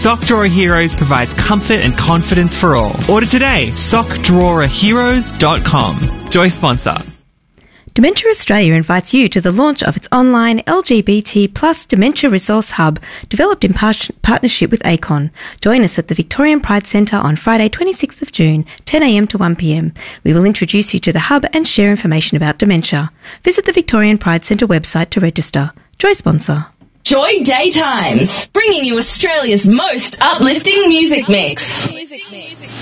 Sock Drawer Heroes provides comfort and confidence for all. Order today, sockdrawerheroes.com. Joy sponsor. Dementia Australia invites you to the launch of its online LGBT plus Dementia Resource Hub, developed in partnership with ACON. Join us at the Victorian Pride Centre on Friday 26th of June, 10am to 1pm. We will introduce you to the hub and share information about dementia. Visit the Victorian Pride Centre website to register. Joy sponsor. Joy Daytimes, bringing you Australia's most uplifting music mix.